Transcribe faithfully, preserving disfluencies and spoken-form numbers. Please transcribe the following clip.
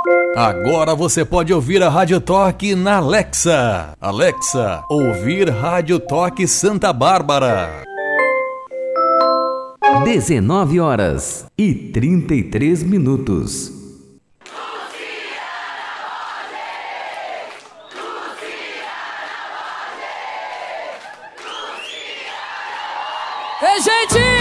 Agora você pode ouvir a Rádio Toque na Alexa. Alexa, ouvir Rádio Toque Santa Bárbara. dezenove horas e trinta e três minutos. Ei, gente!